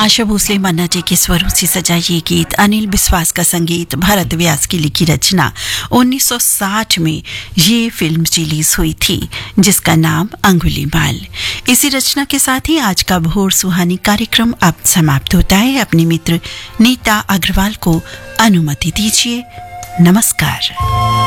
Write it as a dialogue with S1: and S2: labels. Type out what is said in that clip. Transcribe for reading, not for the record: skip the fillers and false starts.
S1: आशा भोसले मन्ना जी के स्वरों से सजा ये गीत, अनिल विश्वास का संगीत, भरत व्यास की लिखी रचना 1960 में ये फिल्म रिलीज हुई थी जिसका नाम अंगुलीमाल। इसी रचना के साथ ही आज का भोर सुहानी कार्यक्रम अब समाप्त होता है। अपने मित्र नीता अग्रवाल को अनुमति दीजिए। नमस्कार।